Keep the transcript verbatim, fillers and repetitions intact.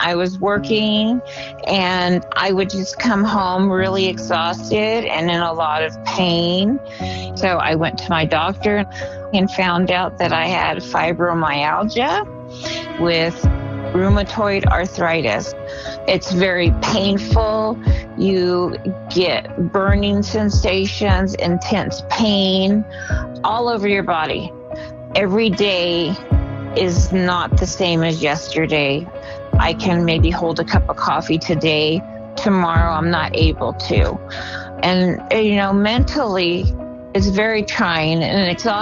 I was working, and I would just come home really exhausted and in a lot of pain. So I went to my doctor and found out that I had fibromyalgia with rheumatoid arthritis. It's very painful. You get burning sensations, intense pain all over your body. Every day is not the same as yesterday. I can maybe hold a cup of coffee today. Tomorrow I'm not able to. And, you know, mentally, it's very trying and exhausting.